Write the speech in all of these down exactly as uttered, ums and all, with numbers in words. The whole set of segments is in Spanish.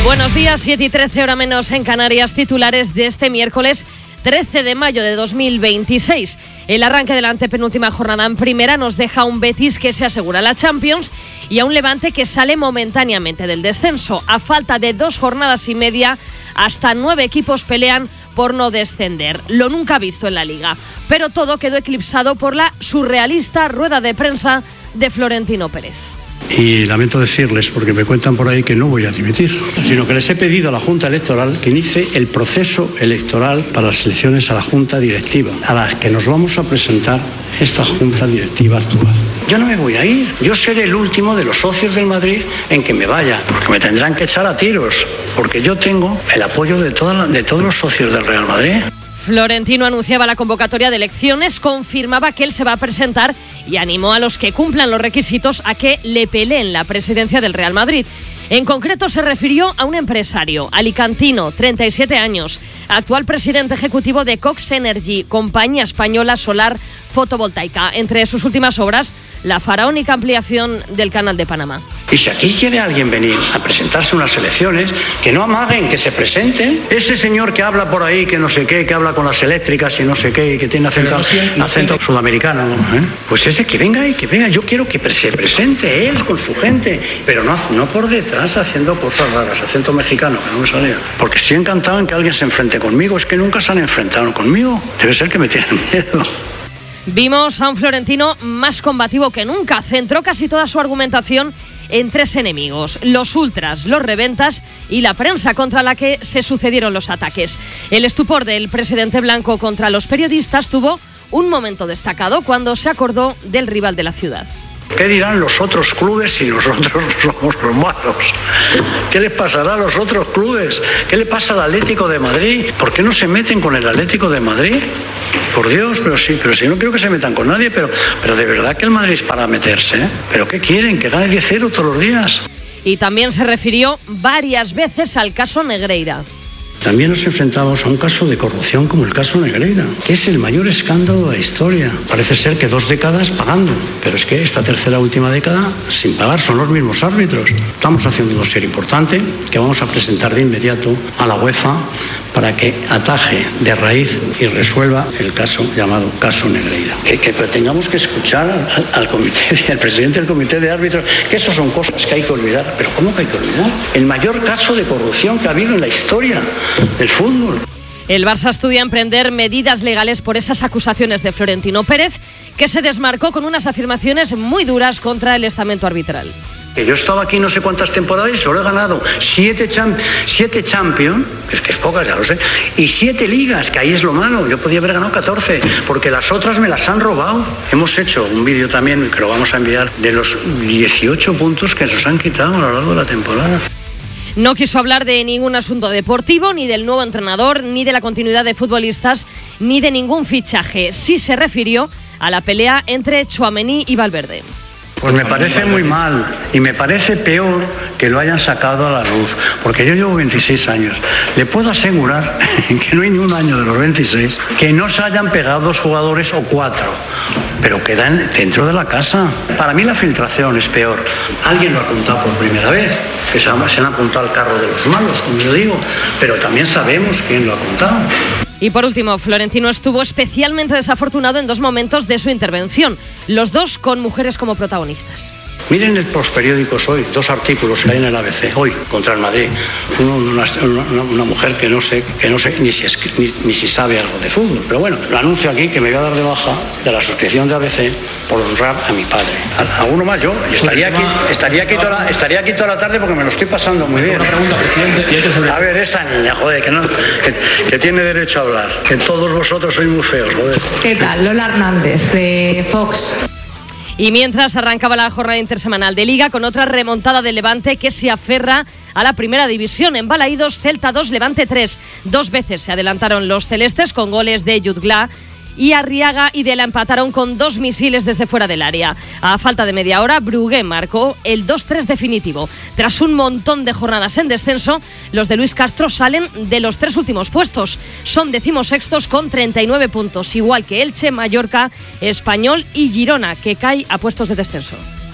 Buenos días, siete y trece, hora menos en Canarias. Titulares de este miércoles trece de mayo de dos mil veintiséis. El arranque de la antepenúltima jornada en primera nos deja a un Betis que se asegura la Champions y a un Levante que sale momentáneamente del descenso. A falta de dos jornadas y media, hasta nueve equipos pelean por no descender. Lo nunca visto en la Liga. Pero todo quedó eclipsado por la surrealista rueda de prensa de Florentino Pérez. Y lamento decirles, porque me cuentan por ahí que no voy a dimitir, sino que les he pedido a la Junta Electoral que inicie el proceso electoral para las elecciones a la Junta Directiva, a las que nos vamos a presentar esta Junta Directiva actual. Yo no me voy a ir, yo seré el último de los socios del Madrid en que me vaya, porque me tendrán que echar a tiros, porque yo tengo el apoyo de, toda, de todos los socios del Real Madrid. Florentino anunciaba la convocatoria de elecciones, confirmaba que él se va a presentar y animó a los que cumplan los requisitos a que le peleen la presidencia del Real Madrid. En concreto se refirió a un empresario, alicantino, treinta y siete años, actual presidente ejecutivo de Cox Energy, compañía española solar fotovoltaica. Entre sus últimas obras, la faraónica ampliación del Canal de Panamá. Y si aquí quiere alguien venir a presentarse unas elecciones, que no amaguen, que se presenten. Ese señor que habla por ahí, que no sé qué, que habla con las eléctricas y no sé qué, y que tiene acento, no sé, no acento sé. sudamericano, ¿eh? Pues ese que venga y que venga. Yo quiero que se presente él con su gente, pero no, no por detrás haciendo cosas raras, acento mexicano, que no me salía. Porque estoy encantado en que alguien se enfrente conmigo. Es que nunca se han enfrentado conmigo. Debe ser que me tienen miedo. Vimos a un Florentino más combativo que nunca. Centró casi toda su argumentación en tres enemigos: los ultras, los reventas y la prensa, contra la que se sucedieron los ataques. El estupor del presidente blanco contra los periodistas tuvo un momento destacado cuando se acordó del rival de la ciudad. ¿Qué dirán los otros clubes si nosotros somos los malos? ¿Qué les pasará a los otros clubes? ¿Qué le pasa al Atlético de Madrid? ¿Por qué no se meten con el Atlético de Madrid? Por Dios, pero sí, pero sí, no quiero que se metan con nadie, pero, pero de verdad que el Madrid es para meterse, ¿eh? ¿Pero qué quieren? ¿Que gane diez cero todos los días? Y también se refirió varias veces al caso Negreira. También nos enfrentamos a un caso de corrupción como el caso Negreira, que es el mayor escándalo de la historia. Parece ser que dos décadas pagando, pero es que esta tercera última década sin pagar son los mismos árbitros. Estamos haciendo un dossier importante que vamos a presentar de inmediato a la UEFA para que ataje de raíz y resuelva el caso llamado caso Negreira. Que, que tengamos que escuchar al, al comité, al presidente del comité de árbitros, que eso son cosas que hay que olvidar. ¿Pero cómo que hay que olvidar? El mayor caso de corrupción que ha habido en la historia del fútbol. El Barça estudia emprender medidas legales por esas acusaciones de Florentino Pérez, que se desmarcó con unas afirmaciones muy duras contra el estamento arbitral. Que yo estaba aquí no sé cuántas temporadas y solo he ganado siete, champ- siete Champions, que es que es pocas, ya lo sé, y siete ligas, que ahí es lo malo. Yo podía haber ganado catorce, porque las otras me las han robado. Hemos hecho un vídeo también, que lo vamos a enviar, de los dieciocho puntos que nos han quitado a lo largo de la temporada. No quiso hablar de ningún asunto deportivo, ni del nuevo entrenador, ni de la continuidad de futbolistas, ni de ningún fichaje. Sí se refirió a la pelea entre Tchouaméni y Valverde. Pues me parece muy mal y me parece peor que lo hayan sacado a la luz, porque yo llevo veintiséis años. Le puedo asegurar que no hay ni un año de los veintiséis que no se hayan pegado dos jugadores o cuatro, pero quedan dentro de la casa. Para mí la filtración es peor. Alguien lo ha apuntado por primera vez, que se han apuntado al carro de los malos, como yo digo, pero también sabemos quién lo ha apuntado. Y por último, Florentino estuvo especialmente desafortunado en dos momentos de su intervención, los dos con mujeres como protagonistas. Miren el periódicos hoy, dos artículos que hay en el A B C, hoy, contra el Madrid. Uno, una, una, una mujer que no sé, que no sé ni, si es, ni, ni si sabe algo de fútbol. Pero bueno, lo anuncio aquí que me voy a dar de baja de la suscripción de A B C por honrar a mi padre. A, a uno más yo. Estaría aquí, estaría, aquí toda la, estaría aquí toda la tarde porque me lo estoy pasando muy bien. Una pregunta, presidente. A ver, esa niña, joder, que, no, que, que tiene derecho a hablar. Que todos vosotros sois muy feos, joder. ¿Qué tal? Lola Hernández, de Fox. Y mientras arrancaba la jornada intersemanal de Liga con otra remontada del Levante que se aferra a la primera división. En Balaídos, Celta dos, Levante tres. Dos veces se adelantaron los celestes con goles de Jutgla y Arriaga y de la empataron con dos misiles desde fuera del área. A falta de media hora, Brugué marcó el dos tres definitivo. Tras un montón de jornadas en descenso, los de Luis Castro salen de los tres últimos puestos. Son decimosextos con treinta y nueve puntos, igual que Elche, Mallorca, Español y Girona, que cae a puestos de descenso.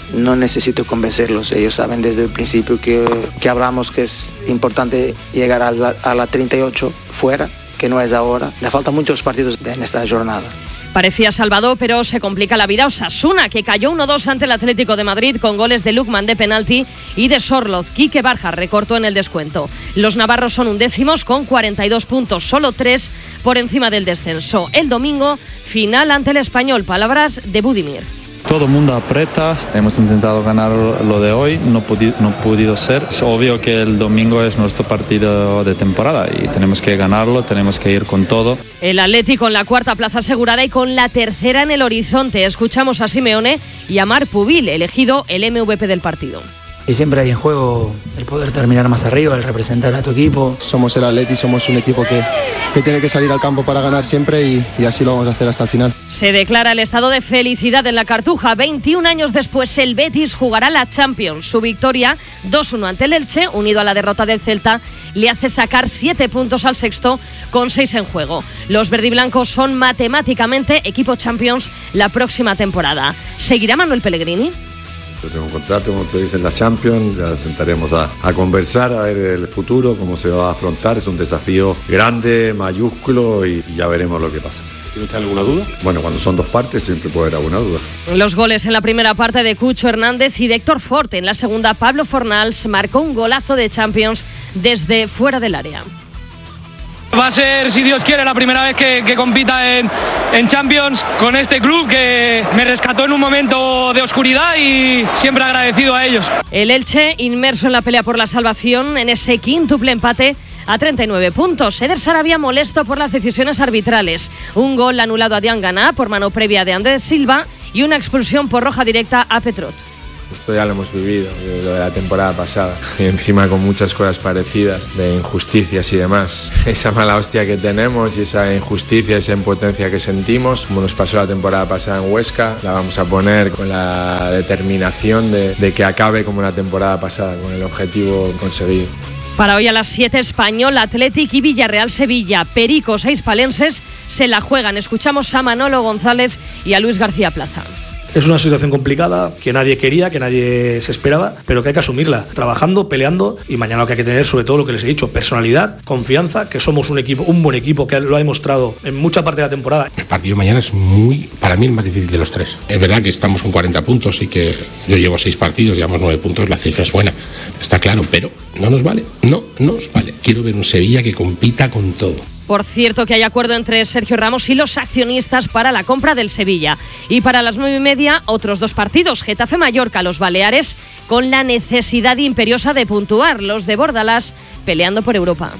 no necesito convencerlos. Ellos saben desde el principio que, que hablamos que es importante llegar a la, a la treinta y ocho fuera, que no es ahora. Le faltan muchos partidos en esta jornada. Parecía salvado, pero se complica la vida Osasuna, que cayó uno dos ante el Atlético de Madrid con goles de Lukman de penalti y de Sorloz. Quique Barja recortó en el descuento. Los navarros son undécimos con cuarenta y dos puntos, solo tres por encima del descenso. El domingo, final ante el Español. Palabras de Budimir. Todo el mundo aprieta, hemos intentado ganar lo de hoy, no pudi- no ha podido ser. Es obvio que el domingo es nuestro partido de temporada y tenemos que ganarlo, tenemos que ir con todo. El Atleti con la cuarta plaza asegurada y con la tercera en el horizonte. Escuchamos a Simeone y a Marc Pubil, elegido el M V P del partido. Y siempre hay en juego el poder terminar más arriba, el representar a tu equipo. Somos el Atleti, somos un equipo que, que tiene que salir al campo para ganar siempre y, y así lo vamos a hacer hasta el final. Se declara el estado de felicidad en la Cartuja. veintiún años después, el Betis jugará la Champions. Su victoria dos uno ante el Elche, unido a la derrota del Celta, le hace sacar siete puntos al sexto con seis en juego. Los verdiblancos son matemáticamente equipo Champions la próxima temporada. ¿Seguirá Manuel Pellegrini? Yo tengo un contrato, como te dicen, la Champions, ya sentaremos a, a conversar, a ver el futuro, cómo se va a afrontar. Es un desafío grande, mayúsculo y, y ya veremos lo que pasa. ¿Tiene usted alguna duda? Bueno, cuando son dos partes siempre puede haber alguna duda. Los goles en la primera parte de Cucho Hernández y de Héctor Fort. En la segunda, Pablo Fornals marcó un golazo de Champions desde fuera del área. Va a ser, si Dios quiere, la primera vez que, que compita en, en Champions con este club que me rescató en un momento de oscuridad y siempre agradecido a ellos. El Elche, inmerso en la pelea por la salvación, en ese quíntuple empate a treinta y nueve puntos. Eder Sarabia molesto por las decisiones arbitrales. Un gol anulado a Diangana por mano previa de Andrés Silva y una expulsión por roja directa a Petrot. Esto ya lo hemos vivido, lo de la temporada pasada, y encima con muchas cosas parecidas, de injusticias y demás. Esa mala hostia que tenemos y esa injusticia, esa impotencia que sentimos, como nos pasó la temporada pasada en Huesca, la vamos a poner con la determinación de, de que acabe como la temporada pasada, con el objetivo conseguido. Para hoy a las siete, Español, Athletic y Villarreal Sevilla. Pericos e hispalenses se la juegan. Escuchamos a Manolo González y a Luis García Plaza. Es una situación complicada que nadie quería, que nadie se esperaba, pero que hay que asumirla, trabajando, peleando, y mañana lo que hay que tener, sobre todo lo que les he dicho, personalidad, confianza, que somos un equipo, un buen equipo que lo ha demostrado en mucha parte de la temporada. El partido mañana es muy, para mí, el más difícil de los tres. Es verdad que estamos con cuarenta puntos y que yo llevo seis partidos, llevamos nueve puntos, la cifra es buena, está claro, pero no nos vale, no nos vale. Quiero ver un Sevilla que compita con todo. Por cierto, que hay acuerdo entre Sergio Ramos y los accionistas para la compra del Sevilla. Y para las nueve y media, otros dos partidos. Getafe-Mallorca, los Baleares, con la necesidad imperiosa de puntuar. Los de Bordalás peleando por Europa.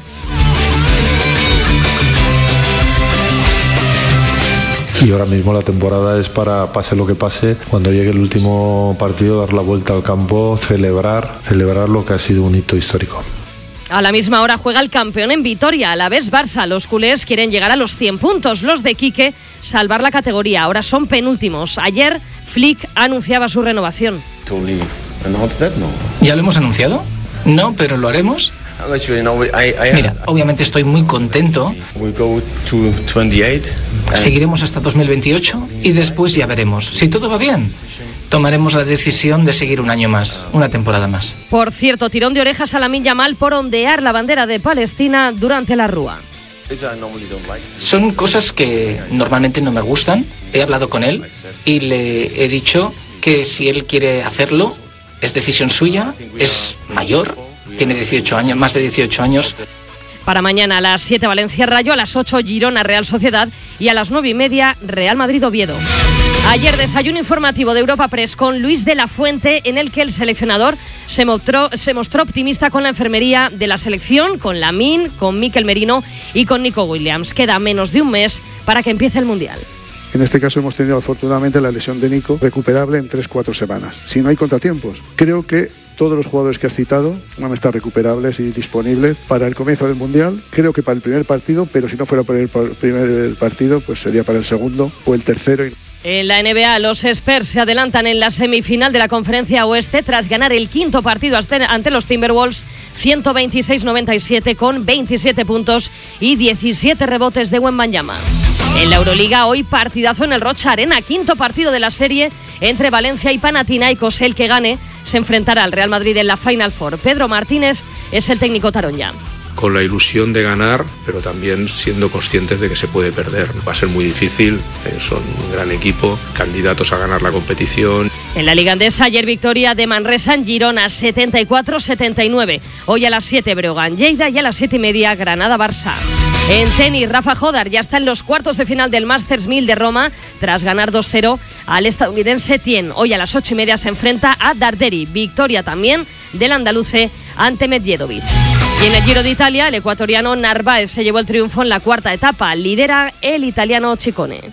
Y ahora mismo la temporada es para, pase lo que pase, cuando llegue el último partido, dar la vuelta al campo, celebrar, celebrar lo que ha sido un hito histórico. A la misma hora juega el campeón en Vitoria, a la vez Barça. Los culés quieren llegar a los cien puntos. Los de Quique, salvar la categoría. Ahora son penúltimos. Ayer, Flick anunciaba su renovación. ¿Ya lo hemos anunciado? No, pero lo haremos. Mira, obviamente estoy muy contento. Seguiremos hasta dos mil veintiocho y después ya veremos. Si todo va bien, tomaremos la decisión de seguir un año más, una temporada más. Por cierto, tirón de orejas a Lamine Yamal por ondear la bandera de Palestina durante la Rúa. Son cosas que normalmente no me gustan. He hablado con él y le he dicho que si él quiere hacerlo, es decisión suya, es mayor, tiene dieciocho años, más de dieciocho años. Para mañana a las siete Valencia Rayo, a las ocho Girona Real Sociedad y a las nueve y media Real Madrid Oviedo. Ayer desayuno informativo de Europa Press con Luis de la Fuente, en el que el seleccionador se mostró, se mostró optimista con la enfermería de la selección, con Lamine, con Mikel Merino y con Nico Williams. Queda menos de un mes para que empiece el Mundial. En este caso hemos tenido afortunadamente la lesión de Nico recuperable en tres cuatro semanas. Si no hay contratiempos, creo que todos los jugadores que has citado van a estar recuperables y disponibles para el comienzo del Mundial. Creo que para el primer partido, pero si no fuera para el primer partido, pues sería para el segundo o el tercero. En la N B A, los Spurs se adelantan en la semifinal de la Conferencia Oeste tras ganar el quinto partido ante los Timberwolves ciento veintiséis noventa y siete con veintisiete puntos y diecisiete rebotes de Wembanyama. En la Euroliga, hoy partidazo en el Rocha Arena, quinto partido de la serie entre Valencia y Panathinaikos. El que gane se enfrentará al Real Madrid en la Final Four. Pedro Martínez es el técnico taronja. Con la ilusión de ganar, pero también siendo conscientes de que se puede perder. Va a ser muy difícil, eh, son un gran equipo, candidatos a ganar la competición. En la Liga Andesa, ayer victoria de Manresa en Girona, setenta y cuatro setenta y nueve. Hoy a las siete Breogán Lleida y a las siete y media Granada-Barça. En tenis, Rafa Jodar ya está en los cuartos de final del Masters mil de Roma tras ganar dos cero al estadounidense Tien. Hoy a las ocho y media se enfrenta a Darderi. Victoria también del andaluce ante Medjedovic. Y en el Giro de Italia, el ecuatoriano Narváez se llevó el triunfo en la cuarta etapa. Lidera el italiano Ciccone.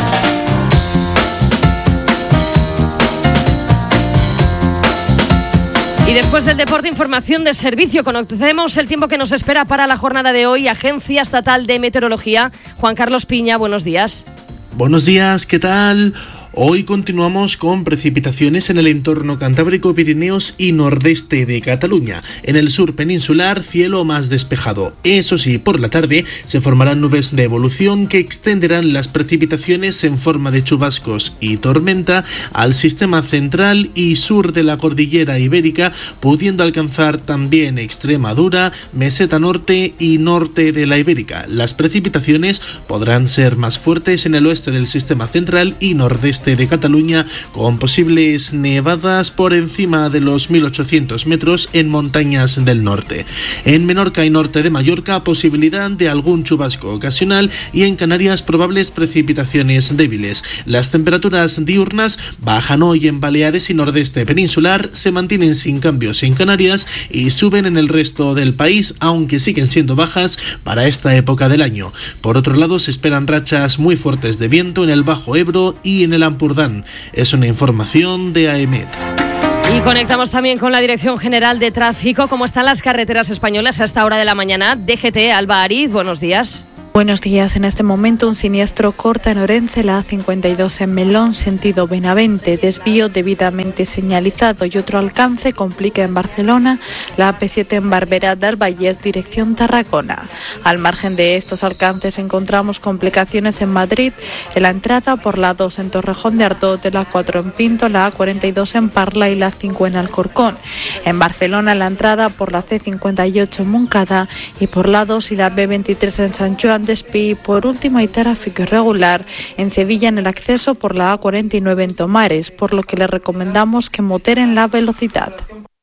Y después del deporte, información de servicio. Conocemos el tiempo que nos espera para la jornada de hoy. Agencia Estatal de Meteorología. Juan Carlos Piña, buenos días. Buenos días, ¿qué tal? Hoy continuamos con precipitaciones en el entorno cantábrico, Pirineos y nordeste de Cataluña. En el sur peninsular, cielo más despejado. Eso sí, por la tarde se formarán nubes de evolución que extenderán las precipitaciones en forma de chubascos y tormenta al sistema central y sur de la cordillera ibérica, pudiendo alcanzar también Extremadura, meseta norte y norte de la ibérica. Las precipitaciones podrán ser más fuertes en el oeste del sistema central y nordeste de Cataluña, con posibles nevadas por encima de los mil ochocientos metros en montañas del norte. En Menorca y norte de Mallorca, posibilidad de algún chubasco ocasional, y en Canarias probables precipitaciones débiles. Las temperaturas diurnas bajan hoy en Baleares y nordeste peninsular, se mantienen sin cambios en Canarias y suben en el resto del país, aunque siguen siendo bajas para esta época del año. Por otro lado, se esperan rachas muy fuertes de viento en el Bajo Ebro y en el Ampurdán. Es una información de AEMET. Y conectamos también con la Dirección General de Tráfico. ¿Cómo están las carreteras españolas a esta hora de la mañana? D G T, Alba Ariz, buenos días. Buenos días. En este momento un siniestro corta en Orense, la A cincuenta y dos en Melón, sentido Benavente, desvío debidamente señalizado, y otro alcance complica en Barcelona, la A P siete en Barberá del Vallès, dirección Tarragona. Al margen de estos alcances encontramos complicaciones en Madrid, en la entrada por la dos en Torrejón de Ardoz, la cuatro en Pinto, la A cuarenta y dos en Parla y la cinco en Alcorcón. En Barcelona la entrada por la C cincuenta y ocho en Montcada y por la dos y la B veintitrés en Sant Joan Despí. Por último, hay tráfico irregular en Sevilla en el acceso por la A cuarenta y nueve en Tomares, por lo que le recomendamos que moderen la velocidad.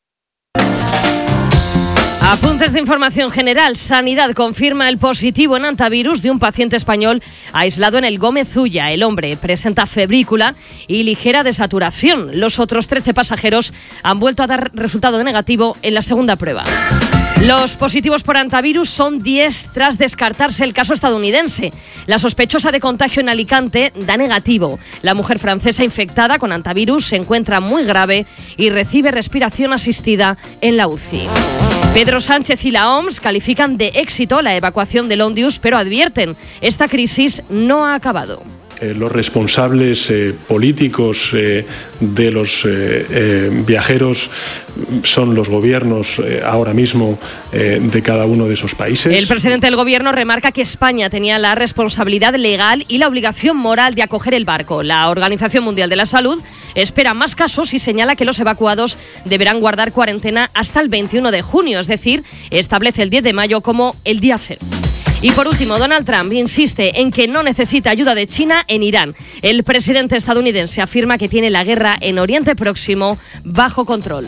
Apuntes de información general. Sanidad confirma el positivo en antivirus de un paciente español aislado en el Gómez Ulla. El hombre presenta febrícula y ligera desaturación. Los otros trece pasajeros han vuelto a dar resultado negativo en la segunda prueba. Los positivos por antivirus son diez tras descartarse el caso estadounidense. La sospechosa de contagio en Alicante da negativo. La mujer francesa infectada con antivirus se encuentra muy grave y recibe respiración asistida en la U C I. Pedro Sánchez y la O M S califican de éxito la evacuación del Ondius, pero advierten, esta crisis no ha acabado. Eh, los responsables eh, políticos eh, de los eh, eh, viajeros son los gobiernos eh, ahora mismo eh, de cada uno de esos países. El presidente del gobierno remarca que España tenía la responsabilidad legal y la obligación moral de acoger el barco. La Organización Mundial de la Salud espera más casos y señala que los evacuados deberán guardar cuarentena hasta el veintiuno de junio, es decir, establece el diez de mayo como el día cero. Y por último, Donald Trump insiste en que no necesita ayuda de China en Irán. El presidente estadounidense afirma que tiene la guerra en Oriente Próximo bajo control.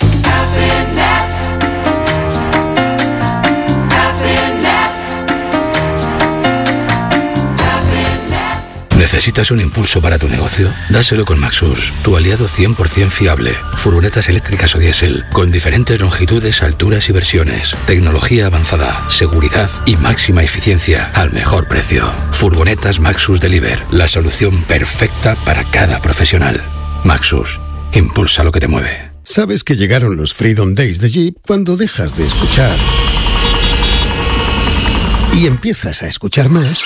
¿Necesitas un impulso para tu negocio? Dáselo con Maxus, tu aliado cien por ciento fiable. Furgonetas eléctricas o diésel, con diferentes longitudes, alturas y versiones. Tecnología avanzada, seguridad y máxima eficiencia al mejor precio. Furgonetas Maxus Deliver, la solución perfecta para cada profesional. Maxus, impulsa lo que te mueve. Sabes que llegaron los Freedom Days de Jeep cuando dejas de escuchar y empiezas a escuchar más.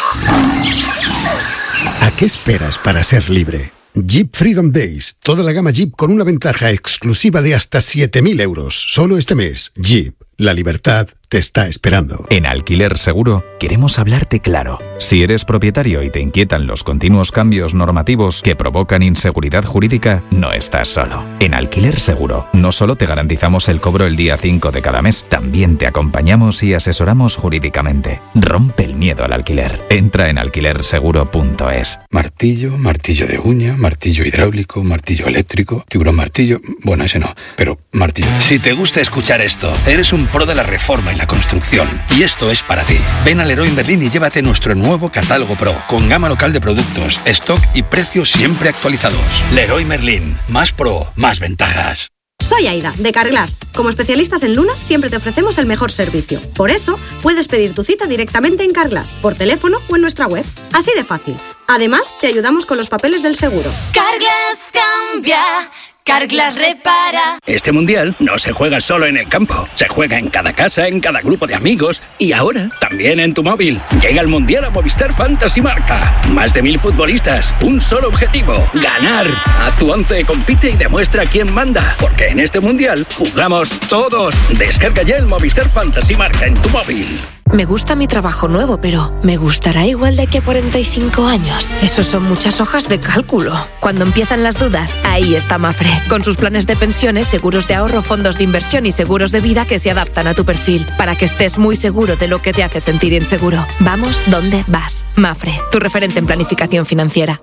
¿A qué esperas para ser libre? Jeep Freedom Days. Toda la gama Jeep con una ventaja exclusiva de hasta siete mil euros. Solo este mes. Jeep. La libertad te está esperando. En Alquiler Seguro queremos hablarte claro. Si eres propietario y te inquietan los continuos cambios normativos que provocan inseguridad jurídica, no estás solo. En Alquiler Seguro no solo te garantizamos el cobro el día cinco de cada mes, también te acompañamos y asesoramos jurídicamente. Rompe el miedo al alquiler. Entra en alquiler seguro punto es. Martillo, martillo de uña, martillo hidráulico, martillo eléctrico, tiburón martillo... Bueno, ese no, pero martillo... Si te gusta escuchar esto, eres un pro de la reforma y la construcción. Y esto es para ti. Ven al Leroy Merlin y llévate nuestro nuevo catálogo Pro, con gama local de productos, stock y precios siempre actualizados. Leroy Merlin. Más pro, más ventajas. Soy Aida, de Carglass. Como especialistas en lunas, siempre te ofrecemos el mejor servicio. Por eso, puedes pedir tu cita directamente en Carglass, por teléfono o en nuestra web. Así de fácil. Además, te ayudamos con los papeles del seguro. Carglass cambia. Carglass repara. Este mundial no se juega solo en el campo, se juega en cada casa, en cada grupo de amigos y ahora también en tu móvil. Llega el mundial a Movistar Fantasy Marca. Más de mil futbolistas, un solo objetivo: ganar. Haz tu once, compite y demuestra quién manda, porque en este mundial jugamos todos. Descarga ya el Movistar Fantasy Marca en tu móvil. Me gusta mi trabajo nuevo, pero ¿me gustará igual de aquí a cuarenta y cinco años? Esos son muchas hojas de cálculo. Cuando empiezan las dudas, ahí está Mafre, con sus planes de pensiones, seguros de ahorro, fondos de inversión y seguros de vida que se adaptan a tu perfil, para que estés muy seguro de lo que te hace sentir inseguro. Vamos donde vas. Mafre, tu referente en planificación financiera.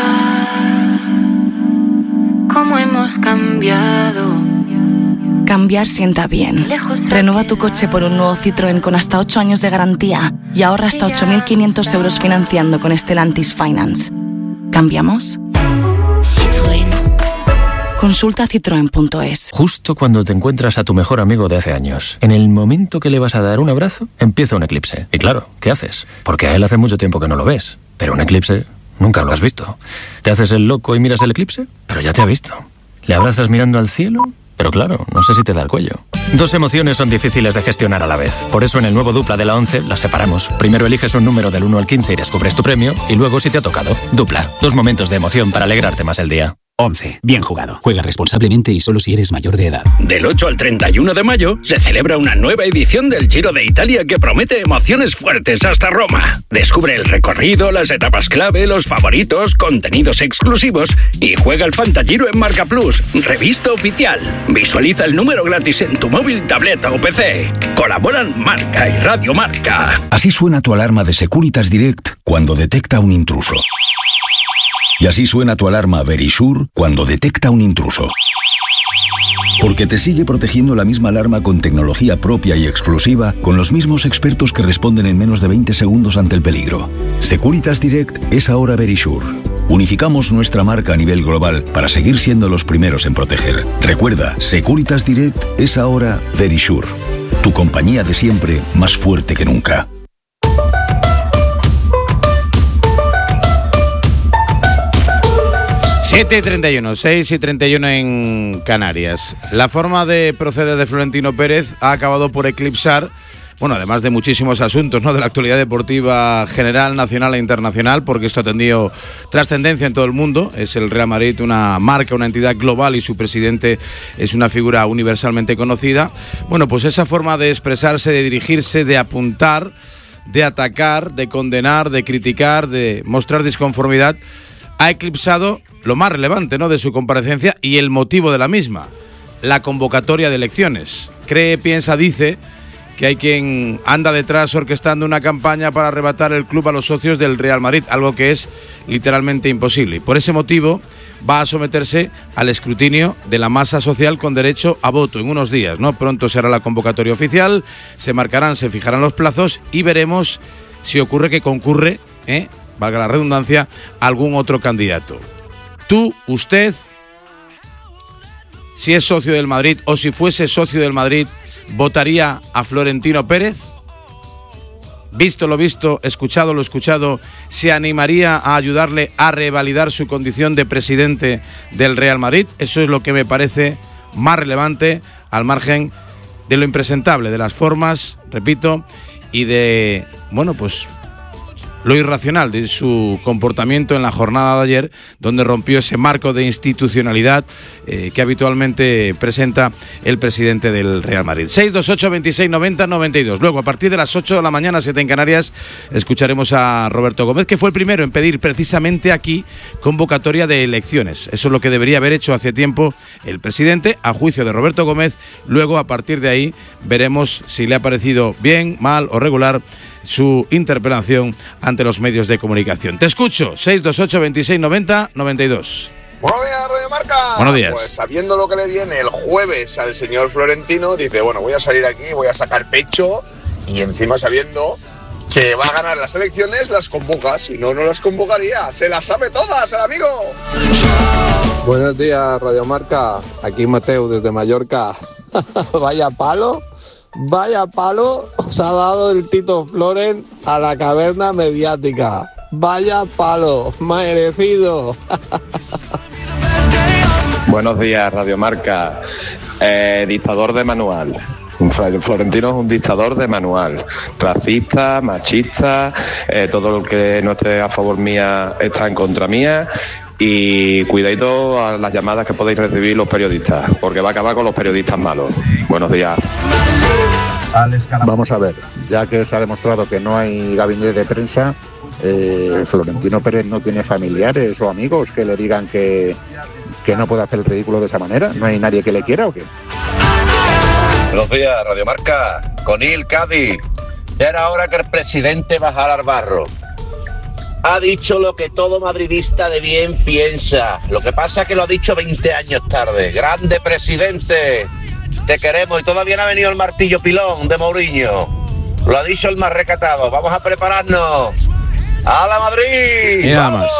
¿Cómo hemos cambiado? Cambiar sienta bien. Renueva tu coche por un nuevo Citroën con hasta ocho años de garantía y ahorra hasta ocho mil quinientos euros financiando con Stellantis Finance. ¿Cambiamos? Citroën. Consulta citroen punto es. Justo cuando te encuentras a tu mejor amigo de hace años, en el momento que le vas a dar un abrazo, empieza un eclipse. Y claro, ¿qué haces? Porque a él hace mucho tiempo que no lo ves. Pero un eclipse nunca lo has visto. ¿Te haces el loco y miras el eclipse? Pero ya te ha visto. ¿Le abrazas mirando al cielo? Pero claro, no sé si te da el cuello. Dos emociones son difíciles de gestionar a la vez. Por eso en el nuevo Dupla de la once las separamos. Primero eliges un número del uno al quince y descubres tu premio. Y luego si te ha tocado. Dupla. Dos momentos de emoción para alegrarte más el día. once. Bien jugado. Juega responsablemente y solo si eres mayor de edad. Del ocho al treinta y uno de mayo se celebra una nueva edición del Giro de Italia que promete emociones fuertes hasta Roma. Descubre el recorrido, las etapas clave, los favoritos, contenidos exclusivos y juega el Fantagiro en Marca Plus, revista oficial. Visualiza el número gratis en tu móvil, tableta o P C. Colaboran Marca y Radio Marca. Así suena tu alarma de Securitas Direct cuando detecta un intruso. Y así suena tu alarma Verisure cuando detecta un intruso. Porque te sigue protegiendo la misma alarma con tecnología propia y exclusiva, con los mismos expertos que responden en menos de veinte segundos ante el peligro. Securitas Direct es ahora Verisure. Unificamos nuestra marca a nivel global para seguir siendo los primeros en proteger. Recuerda, Securitas Direct es ahora Verisure. Tu compañía de siempre, más fuerte que nunca. siete y treinta y uno, seis y treinta y uno en Canarias. La forma de proceder de Florentino Pérez ha acabado por eclipsar, bueno, además de muchísimos asuntos, ¿no?, de la actualidad deportiva general, nacional e internacional, porque esto ha tenido trascendencia en todo el mundo. Es el Real Madrid una marca, una entidad global y su presidente es una figura universalmente conocida. Bueno, pues esa forma de expresarse, de dirigirse, de apuntar, de atacar, de condenar, de criticar, de mostrar disconformidad, ha eclipsado lo más relevante, ¿no?, de su comparecencia y el motivo de la misma, la convocatoria de elecciones. Cree, piensa, dice que hay quien anda detrás orquestando una campaña para arrebatar el club a los socios del Real Madrid, algo que es literalmente imposible. Y por ese motivo va a someterse al escrutinio de la masa social con derecho a voto en unos días, ¿no? Pronto será la convocatoria oficial, se marcarán, se fijarán los plazos y veremos si ocurre que concurre, ¿eh?, valga la redundancia, algún otro candidato. Tú, usted, si es socio del Madrid o si fuese socio del Madrid, ¿votaría a Florentino Pérez? Visto lo visto, escuchado lo escuchado, ¿se animaría a ayudarle a revalidar su condición de presidente del Real Madrid? Eso es lo que me parece más relevante, al margen de lo impresentable, de las formas, repito, y de, bueno, pues lo irracional de su comportamiento en la jornada de ayer, donde rompió ese marco de institucionalidad eh, que habitualmente presenta el presidente del Real Madrid. seis dos ocho, veintiséis, noventa, noventa y dos. Luego, a partir de las ocho de la mañana, siete en Canarias, escucharemos a Roberto Gómez, que fue el primero en pedir precisamente aquí convocatoria de elecciones. Eso es lo que debería haber hecho hace tiempo el presidente, a juicio de Roberto Gómez. Luego, a partir de ahí, veremos si le ha parecido bien, mal o regular su interpelación ante los medios de comunicación. Te escucho, seis dos ocho, veintiséis, noventa, noventa y dos. Buenos días, Radio Marca. Buenos días. Pues sabiendo lo que le viene el jueves al señor Florentino, dice, bueno, voy a salir aquí, voy a sacar pecho, y encima sabiendo que va a ganar las elecciones, las convoca. Si no, no las convocaría. Se las sabe todas, el amigo. Buenos días, Radio Marca. Aquí Mateo desde Mallorca. Vaya palo, vaya palo os ha dado el Tito Floren a la caverna mediática. Vaya palo, merecido. Buenos días, Radio Marca. Eh, dictador de manual. Florentino es un dictador de manual, racista, machista, eh, todo lo que no esté a favor mía está en contra mía. Y cuidadito a las llamadas que podéis recibir los periodistas, porque va a acabar con los periodistas malos. Buenos días. Vamos a ver, ya que se ha demostrado que no hay gabinete de prensa, eh, Florentino Pérez no tiene familiares o amigos que le digan que, que no puede hacer el ridículo de esa manera. ¿No hay nadie que le quiera o qué? Buenos días, Radio Marca. Conil, Cádiz. Ya era hora que el presidente bajara al barro. Ha dicho lo que todo madridista de bien piensa. Lo que pasa es que lo ha dicho veinte años tarde. ¡Grande presidente! Te queremos. Y todavía no ha venido el martillo pilón de Mourinho. Lo ha dicho el más recatado. Vamos a prepararnos. ¡A la Madrid! Y nada más.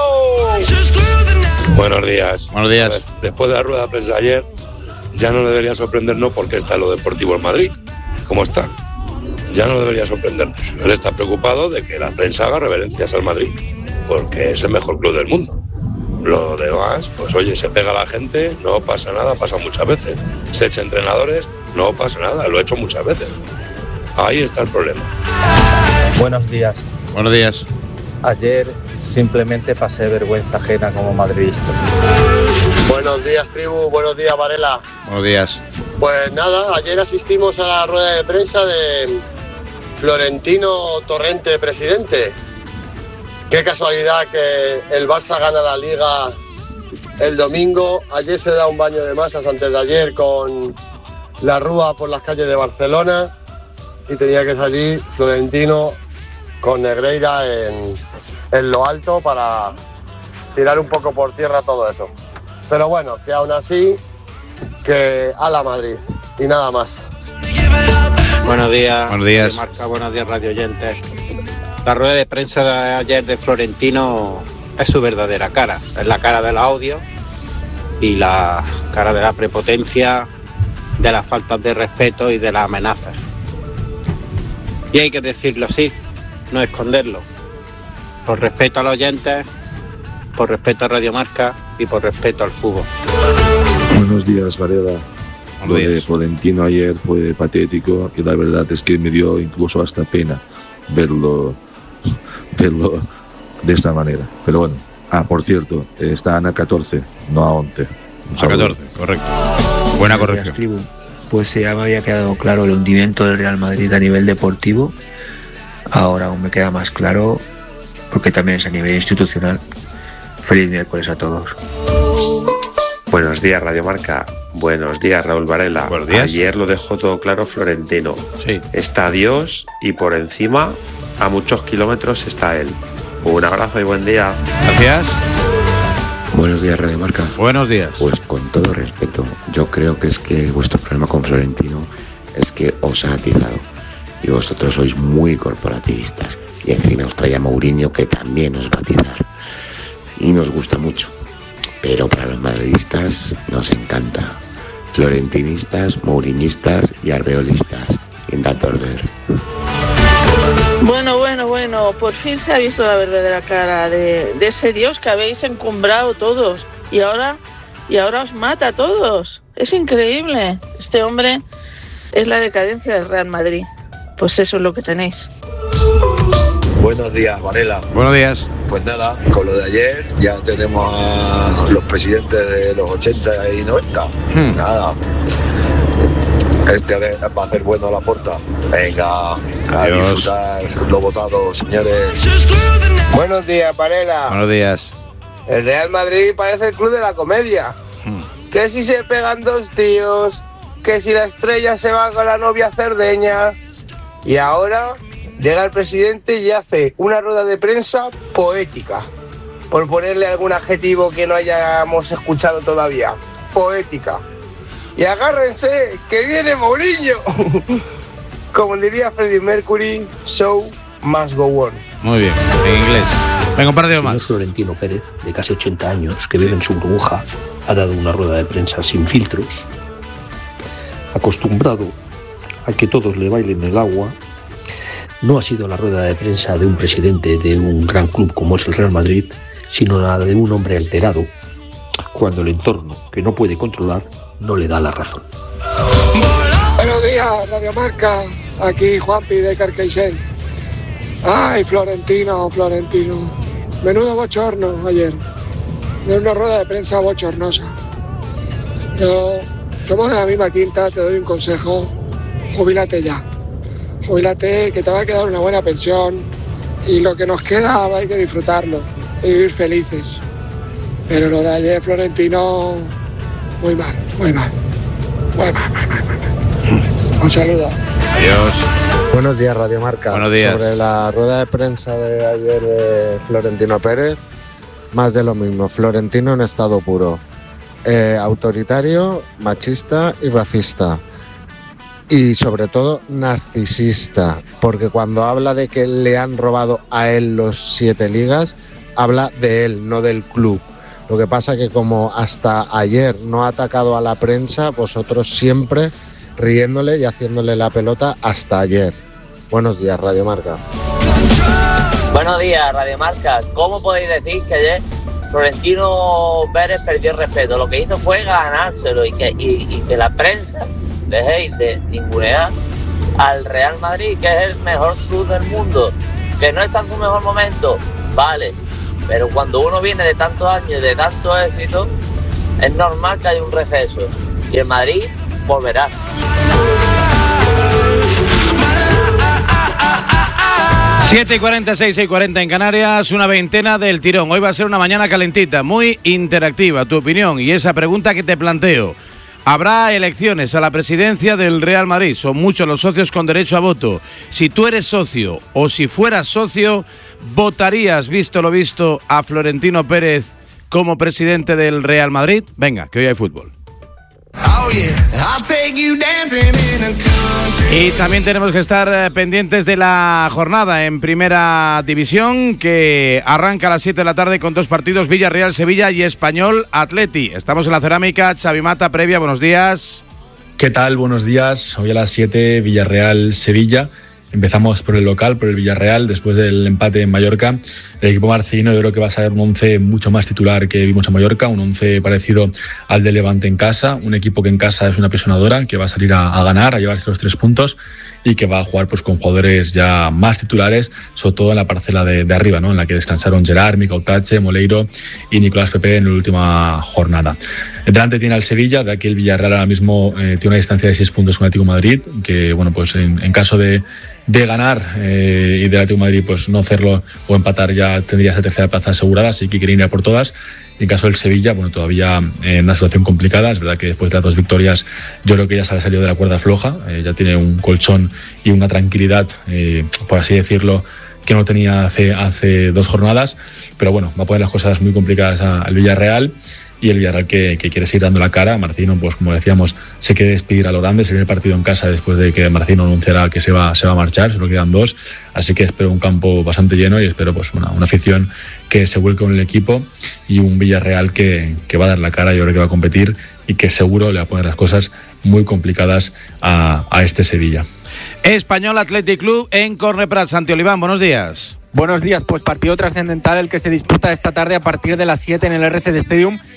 Buenos días. Buenos días. Ver, después de la rueda de prensa de ayer, ya no debería sorprendernos porque está lo deportivo en Madrid. ¿Cómo está? Ya no debería sorprendernos. Él está preocupado de que la prensa haga reverencias al Madrid, porque es el mejor club del mundo. Lo demás, pues oye, se pega a la gente, no pasa nada, pasa muchas veces. Se echa entrenadores, no pasa nada, lo he hecho muchas veces. Ahí está el problema. Buenos días. Buenos días. Ayer simplemente pasé vergüenza ajena como madridista. Buenos días, tribu. Buenos días, Varela. Buenos días. Pues nada, ayer asistimos a la rueda de prensa de Florentino Torrente, presidente. Qué casualidad que el Barça gana la Liga el domingo. Ayer se da un baño de masas antes de ayer con la rúa por las calles de Barcelona y tenía que salir Florentino con Negreira en, en lo alto para tirar un poco por tierra todo eso. Pero bueno, que aún así, que a la Madrid y nada más. Buenos días. Buenos días. Marca, buenos días, radio oyentes. La rueda de prensa de ayer de Florentino es su verdadera cara. Es la cara del odio y la cara de la prepotencia, de las faltas de respeto y de las amenazas. Y hay que decirlo así, no esconderlo. Por respeto a los oyentes, por respeto a Radio Marca y por respeto al fútbol. Buenos días, Varela. Lo de Florentino ayer fue patético y la verdad es que me dio incluso hasta pena verlo, verlo de esta manera. Pero bueno, ah, por cierto, están a catorce, no a once. A catorce, correcto. Buena corrección. Pues ya me había quedado claro el hundimiento del Real Madrid a nivel deportivo. Ahora aún me queda más claro porque también es a nivel institucional. Feliz miércoles a todos. Buenos días, Radio Marca. Buenos días, Raúl Varela. Buenos días. Ayer lo dejó todo claro Florentino. Sí. Está Dios y por encima, a muchos kilómetros, está él. Un abrazo y buen día. Gracias. Buenos días, Radio Marca. Buenos días. Pues con todo respeto, yo creo que es que vuestro problema con Florentino es que os ha atizado. Y vosotros sois muy corporativistas. Y encima os trae a Mourinho, que también os va a atizar. Y nos gusta mucho. Pero para los madridistas nos encanta. Florentinistas, mourinistas y arbeolistas. In that order. Bueno, bueno, bueno, por fin se ha visto la verdadera cara de, de ese Dios que habéis encumbrado todos y ahora, y ahora os mata a todos. Es increíble. Este hombre es la decadencia del Real Madrid. Pues eso es lo que tenéis. Buenos días, Varela. Buenos días. Pues nada, con lo de ayer ya tenemos a los presidentes de los ochenta y noventa. Hmm. Nada. Este va a hacer bueno a la puerta. Venga, a Adiós. Disfrutar lo votado, señores. Buenos días, Varela. Buenos días. El Real Madrid parece el club de la comedia. Hmm. Que si se pegan dos tíos, que si la estrella se va con la novia Cerdeña. Y ahora llega el presidente y hace una rueda de prensa poética. Por ponerle algún adjetivo que no hayamos escuchado todavía. Poética. Y agárrense, que viene Mourinho. Como diría Freddie Mercury, show must go on. Muy bien, en inglés. Venga, un par de más. El señor Florentino Pérez, de casi ochenta años, que vive en su burbuja, ha dado una rueda de prensa sin filtros, acostumbrado a que todos le bailen el agua. No ha sido la rueda de prensa de un presidente de un gran club como es el Real Madrid, sino la de un hombre alterado, cuando el entorno, que no puede controlar, no le da la razón. Buenos días, Radio Marca. Aquí Juanpi de Carqueixel. Ay, Florentino, Florentino. Menudo bochorno ayer. De una rueda de prensa bochornosa. Yo, somos de la misma quinta, te doy un consejo. Jubílate ya. Jubílate, que te va a quedar una buena pensión. Y lo que nos queda hay que disfrutarlo. Y vivir felices. Pero lo de ayer, Florentino, muy mal, muy mal. Muy mal, muy mal, muy mal. Un saludo. Adiós. Buenos días, Radio Marca. Buenos días. Sobre la rueda de prensa de ayer de Florentino Pérez, más de lo mismo. Florentino en estado puro. Eh, autoritario, machista y racista. Y sobre todo narcisista. Porque cuando habla de que le han robado a él los siete ligas, habla de él, no del club. Lo que pasa que como hasta ayer no ha atacado a la prensa, vosotros siempre riéndole y haciéndole la pelota hasta ayer. Buenos días, Radio Marca. Buenos días, Radio Marca. ¿Cómo podéis decir que ayer Florentino Pérez perdió el respeto? Lo que hizo fue ganárselo y que, y, y que la prensa dejéis de ningunear al Real Madrid, que es el mejor club del mundo, que no está en su mejor momento, vale. Pero cuando uno viene de tantos años y de tanto éxito, es normal que haya un receso. Y el Madrid volverá. siete y cuarenta, seis y cuarenta en Canarias, una veintena del tirón. Hoy va a ser una mañana calentita, muy interactiva. Tu opinión y esa pregunta que te planteo. Habrá elecciones a la presidencia del Real Madrid. Son muchos los socios con derecho a voto. Si tú eres socio o si fueras socio, ¿votarías, visto lo visto, a Florentino Pérez como presidente del Real Madrid? Venga, que hoy hay fútbol. Y también tenemos que estar pendientes de la jornada en Primera División, que arranca a las siete de la tarde con dos partidos: Villarreal-Sevilla y Español-Atleti. Estamos en la cerámica. Xavi Mata, previa, buenos días. ¿Qué tal? Buenos días. Hoy a las siete, Villarreal-Sevilla. Empezamos por el local, por el Villarreal, después del empate en Mallorca. El equipo marcino yo creo que va a ser un once mucho más titular que vimos en Mallorca, un once parecido al de Levante en casa, un equipo que en casa es una apisonadora, que va a salir a, a ganar, a llevarse los tres puntos y que va a jugar pues con jugadores ya más titulares, sobre todo en la parcela de, de arriba, ¿no? En la que descansaron Gerard, Micautache, Moleiro y Nicolás Pepe en la última jornada. Delante tiene al Sevilla, de aquí el Villarreal ahora mismo eh, tiene una distancia de seis puntos con el Atlético de Madrid, que bueno, pues en, en caso de de ganar eh, y del Atlético de Madrid pues no hacerlo o empatar ya tendría esa tercera plaza asegurada, así que quieren ir a por todas. Y en caso del Sevilla, bueno, todavía en una situación complicada. Es verdad que después de las dos victorias yo creo que ya se ha salido de la cuerda floja, eh, ya tiene un colchón y una tranquilidad, eh, por así decirlo, que no tenía hace, hace dos jornadas, pero bueno, va a poner las cosas muy complicadas al Villarreal. Y el Villarreal que, que quiere seguir dando la cara. Marcino, pues como decíamos, se quiere despedir a lo grande, se viene el partido en casa después de que Marcino anunciara que se va, se va a marchar, solo quedan dos, así que espero un campo bastante lleno y espero pues una, una afición que se vuelque con el equipo y un Villarreal que, que va a dar la cara, yo creo que va a competir y que seguro le va a poner las cosas muy complicadas a, a este Sevilla. Español Athletic Club en Corneprat. Santi Oliván, buenos días. Buenos días, pues partido trascendental el que se disputa esta tarde a partir de las siete en el R C D Stadium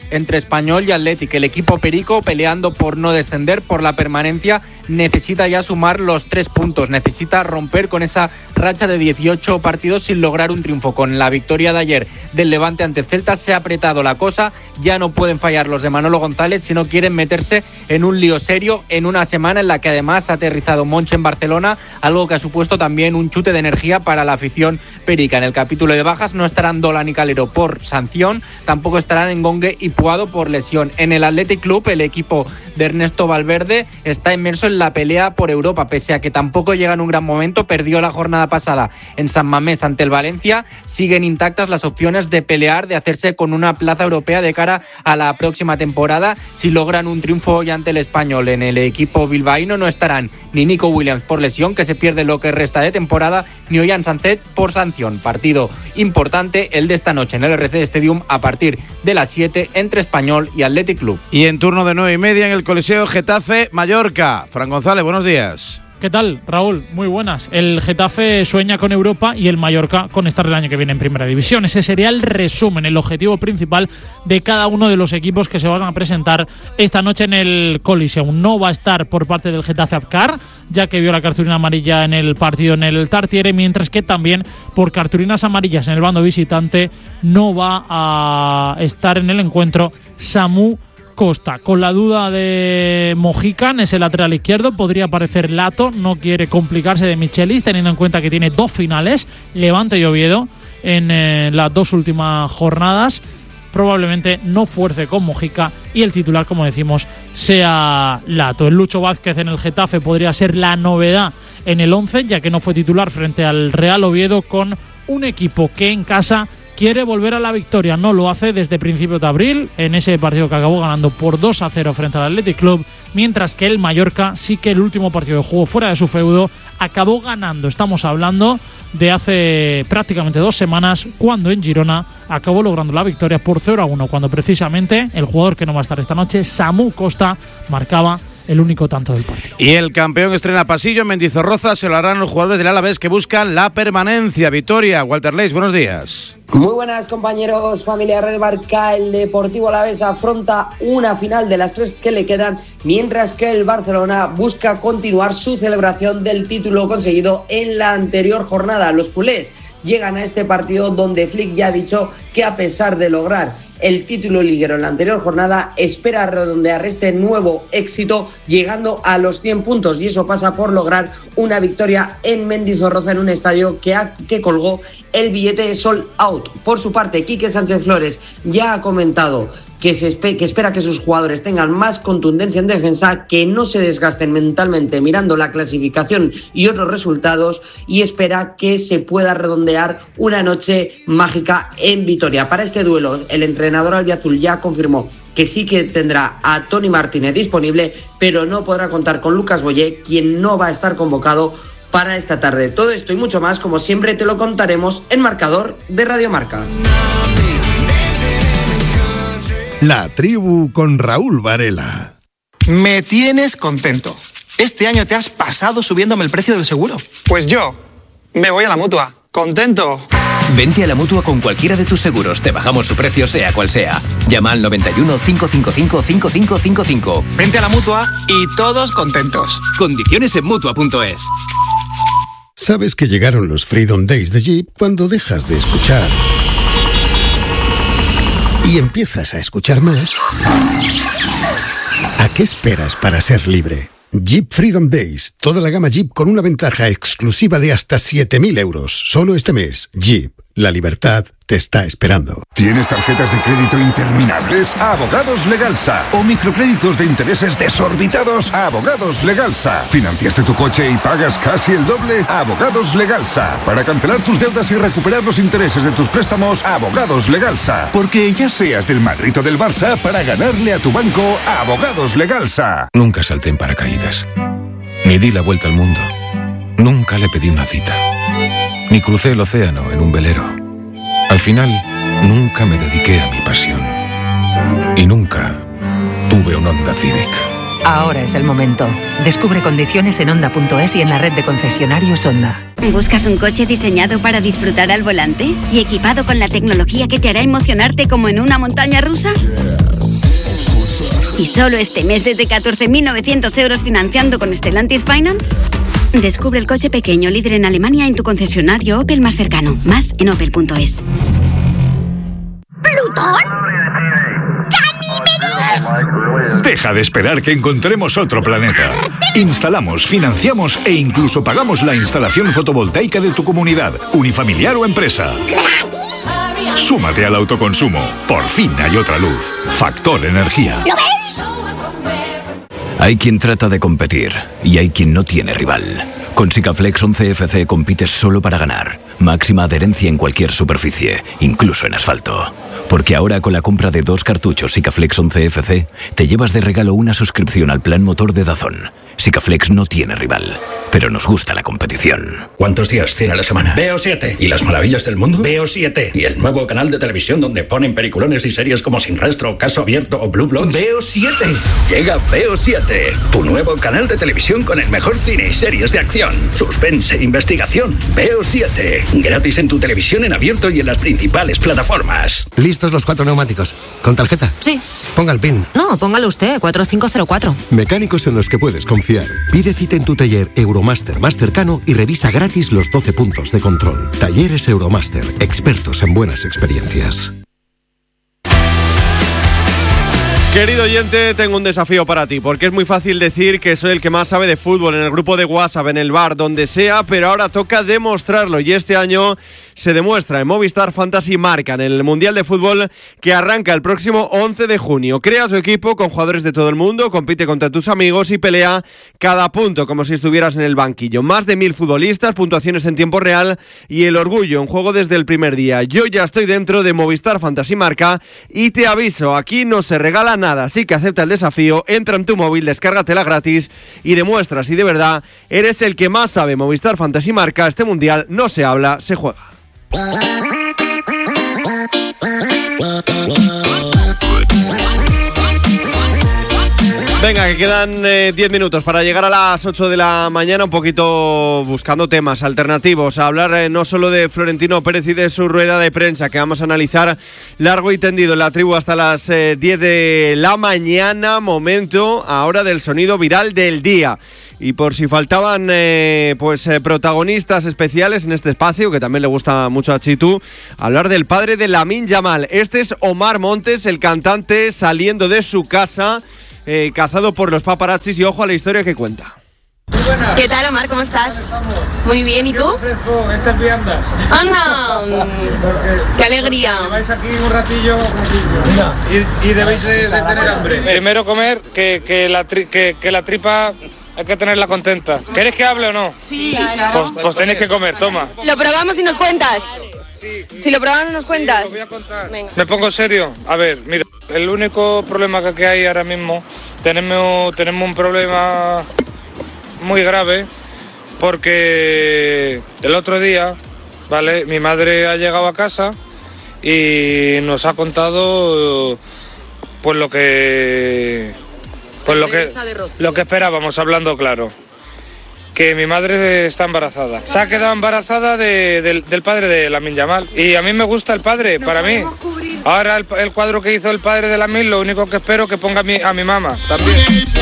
entre Español y Athletic. El equipo perico, peleando por no descender, por la permanencia, necesita ya sumar los tres puntos, necesita romper con esa racha de dieciocho partidos sin lograr un triunfo. Con la victoria de ayer del Levante ante Celta se ha apretado la cosa, ya no pueden fallar los de Manolo González si no quieren meterse en un lío serio en una semana en la que además ha aterrizado Monchi en Barcelona, algo que ha supuesto también un chute de energía para la afición perica. En el capítulo de bajas no estarán Dolan y Calero por sanción, tampoco estarán Engongue y Puado por lesión. En el Athletic Club, el equipo de Ernesto Valverde está inmerso en la pelea por Europa, pese a que tampoco llega en un gran momento. Perdió la jornada pasada en San Mamés ante el Valencia. Siguen intactas las opciones de pelear, de hacerse con una plaza europea de cara a la próxima temporada. Si logran un triunfo hoy ante el Español, en el equipo bilbaíno no estarán ni Nico Williams por lesión, que se pierde lo que resta de temporada, ni Ollán Sánchez por sanción. Partido importante el de esta noche en el R C Stadium a partir de las siete entre Español y Athletic Club. Y en turno de nueve y media en el Coliseo Getafe Mallorca. Fran González, buenos días. ¿Qué tal, Raúl? Muy buenas. El Getafe sueña con Europa y el Mallorca con estar el año que viene en Primera División. Ese sería el resumen, el objetivo principal de cada uno de los equipos que se van a presentar esta noche en el Coliseum. No va a estar por parte del Getafe Abkar, ya que vio la cartulina amarilla en el partido en el Tartiere, mientras que también por cartulinas amarillas en el bando visitante no va a estar en el encuentro Samu Costa. Con la duda de Mojican, ese lateral izquierdo, podría aparecer Lato, no quiere complicarse de Michelis, teniendo en cuenta que tiene dos finales, Levante y Oviedo, en eh, las dos últimas jornadas. Probablemente no fuerce con Mojica y el titular, como decimos, sea Lato. El Lucho Vázquez en el Getafe podría ser la novedad en el once, ya que no fue titular frente al Real Oviedo, con un equipo que en casa quiere volver a la victoria. No lo hace desde principios de abril, en ese partido que acabó ganando por dos a cero frente al Athletic Club, mientras que el Mallorca sí que el último partido que jugó fuera de su feudo acabó ganando. Estamos hablando de hace prácticamente dos semanas, cuando en Girona acabó logrando la victoria por cero a uno, cuando precisamente el jugador que no va a estar esta noche, Samu Costa, marcaba el único tanto del partido. Y el campeón estrena pasillo en Mendizorroza. Se lo harán los jugadores del Alavés que buscan la permanencia. Victoria, Walter Leis, buenos días. Muy buenas, compañeros, familia Red Marca. El Deportivo Alavés afronta una final de las tres que le quedan, mientras que el Barcelona busca continuar su celebración del título conseguido en la anterior jornada. Los culés llegan a este partido donde Flick ya ha dicho que, a pesar de lograr el título liguero en la anterior jornada, espera redondear este nuevo éxito llegando a los cien puntos, y eso pasa por lograr una victoria en Mendizorroza, en un estadio que, ha, que colgó el billete sold out. Por su parte, Quique Sánchez Flores ya ha comentado que, se espe- que espera que sus jugadores tengan más contundencia en defensa, que no se desgasten mentalmente mirando la clasificación y otros resultados, y espera que se pueda redondear una noche mágica en Vitoria. Para este duelo, el entrenador albiazul ya confirmó que sí que tendrá a Toni Martínez disponible, pero no podrá contar con Lucas Boyé, quien no va a estar convocado para esta tarde. Todo esto y mucho más, como siempre, te lo contaremos en Marcador de Radio Marca. La tribu con Raúl Varela. Me tienes contento. Este año te has pasado subiéndome el precio del seguro. Pues yo me voy a la Mutua. ¿Contento? Vente a la Mutua con cualquiera de tus seguros. Te bajamos su precio, sea cual sea. Llama al noventa y uno, cinco cinco cinco, cinco cinco cinco cinco. Vente a la Mutua y todos contentos. Condiciones en Mutua punto es. ¿Sabes que llegaron los Freedom Days de Jeep cuando dejas de escuchar y empiezas a escuchar más? ¿A qué esperas para ser libre? Jeep Freedom Days. Toda la gama Jeep con una ventaja exclusiva de hasta siete mil euros. Solo este mes. Jeep. La libertad te está esperando. ¿Tienes tarjetas de crédito interminables? Abogados Legalsa. ¿O microcréditos de intereses desorbitados? Abogados Legalsa. ¿Financiaste tu coche y pagas casi el doble? Abogados Legalsa. Para cancelar tus deudas y recuperar los intereses de tus préstamos, Abogados Legalsa. Porque ya seas del Madrid o del Barça, para ganarle a tu banco, Abogados Legalsa. Nunca salté en paracaídas. Ni di la vuelta al mundo. Nunca le pedí una cita. Ni crucé el océano en un velero. Al final, nunca me dediqué a mi pasión. Y nunca tuve un Honda Civic. Ahora es el momento. Descubre condiciones en Honda punto es y en la red de concesionarios Honda. ¿Buscas un coche diseñado para disfrutar al volante y equipado con la tecnología que te hará emocionarte como en una montaña rusa? ¿Y solo este mes desde catorce mil novecientos euros financiando con Stellantis Finance? Descubre el coche pequeño líder en Alemania en tu concesionario Opel más cercano. Más en opel punto es. ¿Plutón? Deja de esperar que encontremos otro planeta. Instalamos, financiamos e incluso pagamos la instalación fotovoltaica de tu comunidad, unifamiliar o empresa. Súmate al autoconsumo. Por fin hay otra luz. Factor Energía. ¿Lo veis? Hay quien trata de competir y hay quien no tiene rival. Con Sikaflex once F C compites solo para ganar. Máxima adherencia en cualquier superficie, incluso en asfalto. Porque ahora con la compra de dos cartuchos Sikaflex once F C te llevas de regalo una suscripción al plan motor de Dazón. Sikaflex no tiene rival, pero nos gusta la competición. ¿Cuántos días tiene la semana? Veo siete. ¿Y las maravillas del mundo? Veo siete. ¿Y el nuevo canal de televisión donde ponen peliculones y series como Sin Rastro, Caso Abierto o Blue Bloods? Veo siete. Llega Veo siete, tu nuevo canal de televisión con el mejor cine y series de acción, suspense e investigación. Veo siete. Gratis en tu televisión en abierto y en las principales plataformas. ¿Listos los cuatro neumáticos? ¿Con tarjeta? Sí. Ponga el PIN. No, póngalo usted, cuatro cinco cero cuatro. Mecánicos en los que puedes confiar. Pide cita en tu taller Euromaster más cercano y revisa gratis los doce puntos de control. Talleres Euromaster, expertos en buenas experiencias. Querido oyente, tengo un desafío para ti, porque es muy fácil decir que soy el que más sabe de fútbol en el grupo de WhatsApp, en el bar, donde sea, pero ahora toca demostrarlo y este año se demuestra en Movistar Fantasy Marca, en el Mundial de Fútbol que arranca el próximo once de junio. Crea tu equipo con jugadores de todo el mundo, compite contra tus amigos y pelea cada punto como si estuvieras en el banquillo. Más de mil futbolistas, puntuaciones en tiempo real y el orgullo en juego desde el primer día. Yo ya estoy dentro de Movistar Fantasy Marca y te aviso, aquí no se regala nada, así que acepta el desafío, entra en tu móvil, descárgatela gratis y demuestra si de verdad eres el que más sabe. Movistar Fantasy Marca, este mundial no se habla, se juega. Venga, que quedan diez eh, minutos para llegar a las ocho de la mañana, un poquito buscando temas alternativos, a hablar eh, no solo de Florentino Pérez y de su rueda de prensa, que vamos a analizar largo y tendido en la tribu hasta las eh, diez de la mañana, momento ahora del sonido viral del día. Y por si faltaban eh, pues eh, protagonistas especiales en este espacio, que también le gusta mucho a Chitu, hablar del padre de Lamine Yamal. Este es Omar Montes, el cantante, saliendo de su casa, eh, cazado por los paparazzis, y ojo a la historia que cuenta. ¿Qué tal, Omar? ¿Cómo estás? Muy bien, ¿y tú? Fresco, estas viandas. ¡Anda! ¡Qué alegría! Lleváis aquí un ratillo y, y debéis de, de tener hambre. Primero comer, que, que, la tri, que, que la tripa hay que tenerla contenta. ¿Queréis que hable o no? Sí, claro. Pues, pues tenéis que comer, toma. ¿Lo probamos y nos cuentas? Si lo probamos nos cuentas. Sí, lo voy a contar. Venga. ¿Me pongo serio? A ver, mira, el único problema que hay ahora mismo, tenemos, tenemos un problema muy grave, porque el otro día, ¿vale? Mi madre ha llegado a casa y nos ha contado pues lo que pues lo que lo que esperábamos, hablando claro. Que mi madre está embarazada. Se ha quedado embarazada de, de, del padre de Lamine Yamal. Y a mí me gusta el padre, para mí. Ahora el, el cuadro que hizo el padre de Lamine, lo único que espero que ponga a mi, a mi mamá también.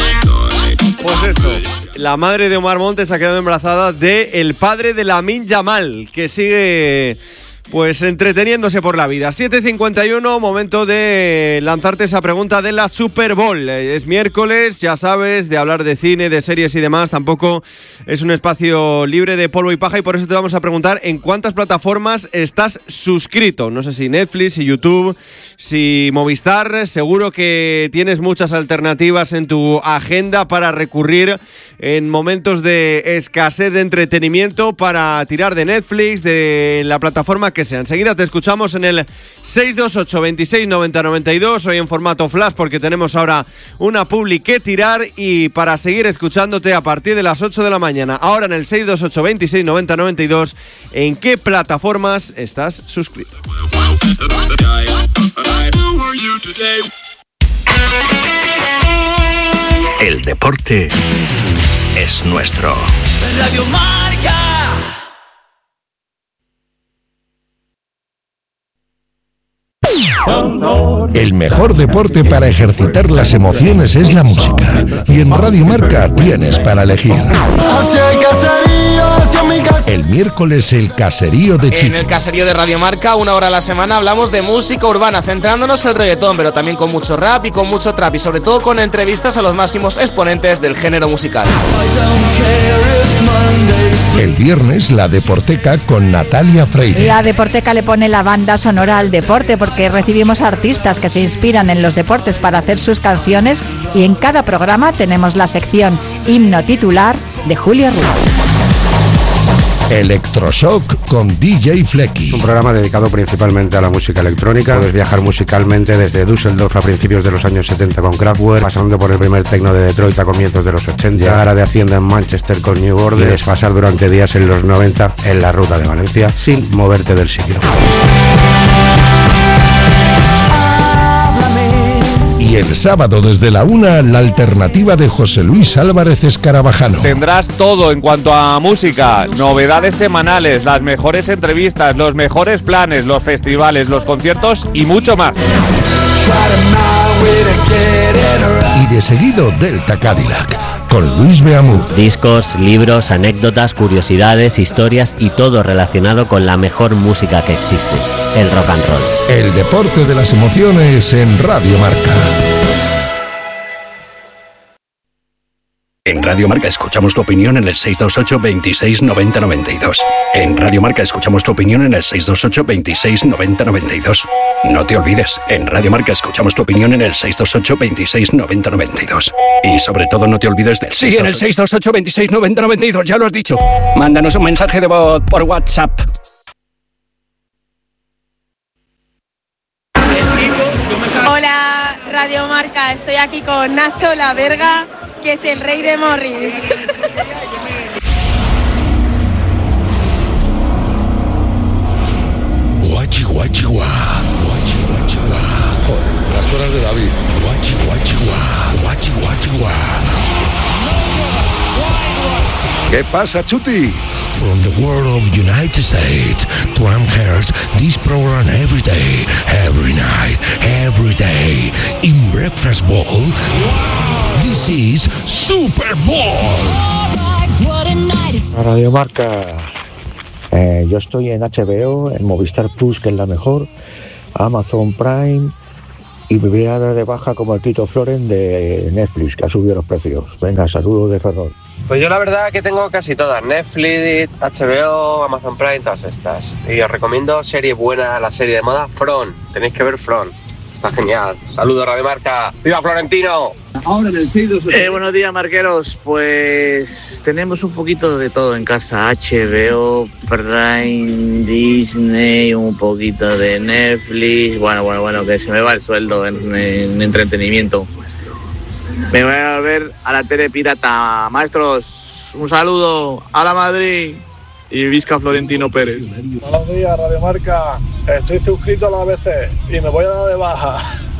Pues esto, la madre de Omar Montes ha quedado embarazada de el padre de Lamine Yamal, que sigue pues entreteniéndose por la vida. siete cincuenta y uno, momento de lanzarte esa pregunta de la Super Bowl. Es miércoles, ya sabes, de hablar de cine, de series y demás. Tampoco es un espacio libre de polvo y paja, y por eso te vamos a preguntar en cuántas plataformas estás suscrito. No sé si Netflix, si YouTube, si Movistar. Seguro que tienes muchas alternativas en tu agenda para recurrir en momentos de escasez de entretenimiento, para tirar de Netflix, de la plataforma que sea. Enseguida te escuchamos en el seis dos ocho, veintiséis, noventa, noventa y dos, hoy en formato flash, porque tenemos ahora una publi que tirar, y para seguir escuchándote a partir de las ocho de la mañana, ahora en el seis dos ocho, veintiséis, noventa, noventa y dos, ¿en qué plataformas estás suscrito? El deporte es nuestro. Radio Marca. Honor El mejor deporte para ejercitar las emociones es la música. Y en Radio Marca tienes para elegir. El miércoles el caserío de Chiqui. En el caserío de Radio Marca, una hora a la semana, hablamos de música urbana, centrándonos en el reggaetón, pero también con mucho rap y con mucho trap, y sobre todo con entrevistas a los máximos exponentes del género musical. El viernes la Deporteca con Natalia Freire. La Deporteca le pone la banda sonora al deporte, porque recibimos artistas que se inspiran en los deportes para hacer sus canciones, y en cada programa tenemos la sección Himno Titular de Julio Ruiz. Electroshock con D J Flecky. Un programa dedicado principalmente a la música electrónica. Puedes viajar musicalmente desde Düsseldorf a principios de los años setenta con Kraftwerk, pasando por el primer techno de Detroit a comienzos de los ochenta, llegar a de Hacienda en Manchester con New Order, y desfasar durante días en los noventa en la ruta de Valencia sin moverte del sitio. Y el sábado desde la una, la alternativa de José Luis Álvarez Escarabajano. Tendrás todo en cuanto a música, novedades semanales, las mejores entrevistas, los mejores planes, los festivales, los conciertos y mucho más. Y de seguido Delta Cadillac con Luis Beamú. Discos, libros, anécdotas, curiosidades, historias y todo relacionado con la mejor música que existe, el rock and roll. El deporte de las emociones en Radio Marca. En Radio Marca escuchamos tu opinión en el seis dos ocho, veintiséis, noventa, noventa y dos. En Radio Marca escuchamos tu opinión en el seis dos ocho, veintiséis, noventa, noventa y dos. No te olvides, en Radio Marca escuchamos tu opinión en el seis dos ocho, veintiséis, noventa, noventa y dos. Y sobre todo no te olvides del sí, en el seis dos ocho, veintiséis, noventa, noventa y dos, ya lo has dicho. Mándanos un mensaje de voz por WhatsApp. Hola, Radio Marca, estoy aquí con Nacho La Verga, que es el rey de Morris. Guachi, guachi, guá. Guachi, guachi, guá. Joder, las cosas de David. Guachi, guachi, guá. Guachi, guachi, guá. ¿Qué pasa, Chuti? From the world of United States to Amherst, this program every day, every night, every day, in Breakfast Bowl, this is Super Bowl. Radio Marca, eh, yo estoy en H B O, en Movistar Plus, que es la mejor, Amazon Prime, y me voy a dar de baja como el Tito Floren de Netflix, que ha subido los precios. Venga, saludos de Ferrol. Pues yo la verdad que tengo casi todas, Netflix, H B O, Amazon Prime, todas estas. Y os recomiendo serie buena, la serie de moda, Front. Tenéis que ver Front, está genial. Saludos, Radio Marca. ¡Viva Florentino! Eh, buenos días, marqueros. Pues tenemos un poquito de todo en casa. H B O, Prime, Disney, un poquito de Netflix. Bueno, bueno, bueno, que se me va el sueldo en, en entretenimiento. Me voy a volver a la tele pirata. Maestros, un saludo a la Madrid y Vizca Florentino Pérez. Buenos días, Radio Marca. Estoy suscrito a la A B C y me voy a dar de baja.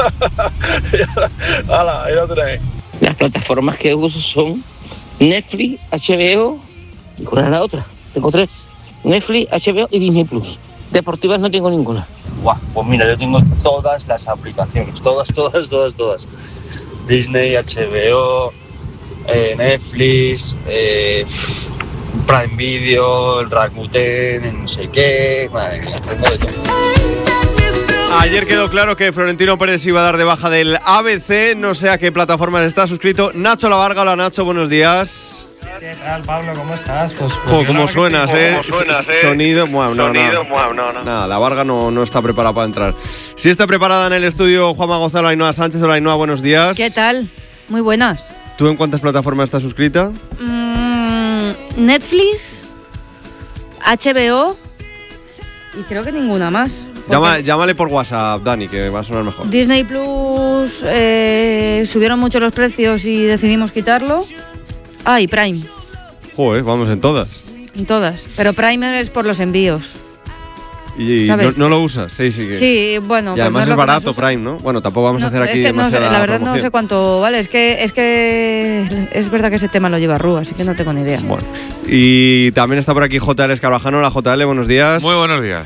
Hala, ahí lo tenéis. Las plataformas que uso son Netflix, H B O y ¿cuál es la otra? Tengo tres. Netflix, H B O y Disney Plus. Deportivas no tengo ninguna. Guau, pues mira, yo tengo todas las aplicaciones, todas, todas, todas, todas. Disney, H B O, eh, Netflix, eh, Prime Video, el Rakuten, no sé qué, madre mía, tengo de todo. Ayer quedó claro que Florentino Pérez iba a dar de baja del A B C, no sé a qué plataforma está suscrito. Nacho La Varga, hola Nacho, buenos días. ¿Qué tal, Pablo? ¿Cómo estás? Pues, pues oh, ¿cómo suenas, eh? ¿Cómo suenas, eh? Sonido, wow, no, Sonido, no. wow, no, no. Nada, La Varga no, no está preparada para entrar. Sí está preparada en el estudio Juanma Gonzalo, Ainhoa Sánchez. Hola, Ainhoa, buenos días. ¿Qué tal? Muy buenas. ¿Tú en cuántas plataformas estás suscrita? Mm, Netflix, H B O y creo que ninguna más. Llama, llámale por WhatsApp, Dani, que va a sonar mejor. Disney Plus, eh, subieron mucho los precios y decidimos quitarlo. Ah, y Prime. Joder, vamos en todas. En todas. Pero Prime es por los envíos. ¿Y no, no lo usas? Sí, sí. Que... Sí, bueno. Y además no es barato Prime, ¿no? Bueno, tampoco vamos no, a hacer aquí es que demasiada no sé, la verdad promoción. no sé cuánto vale. Es que, es que es verdad que ese tema lo lleva Rú, así que no tengo ni idea. Bueno. Y también está por aquí J L Escarabajano. Hola, J L, buenos días. Muy buenos días.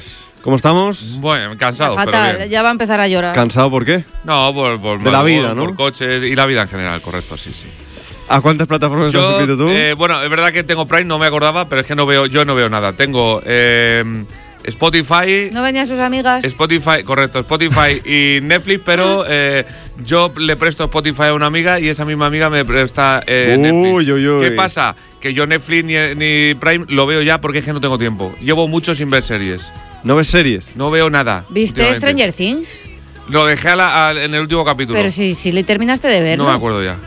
¿Cómo estamos? Bueno, cansado, pero Fatal, bien. ya va a empezar a llorar. ¿Cansado por qué? No, por, por De la vida, por, ¿no? Por coches y la vida en general, correcto, sí, sí. ¿A cuántas plataformas te has Yo, suscrito tú? eh, bueno, es verdad que tengo Prime, no me acordaba, pero es que no veo, yo no veo nada. Tengo eh, Spotify, ¿No venían sus amigas? Spotify, correcto, Spotify y Netflix, pero eh, yo le presto Spotify a una amiga y esa misma amiga me presta eh, Uy, Netflix. uy, uy. ¿Qué pasa? Que yo Netflix ni, ni Prime lo veo ya porque es que no tengo tiempo. Llevo mucho sin ver series. ¿No ves series? No veo nada. ¿Viste últimamente. Stranger Things? Lo dejé a la- a- en el último capítulo. Pero si, si le terminaste de verlo. No me acuerdo ya.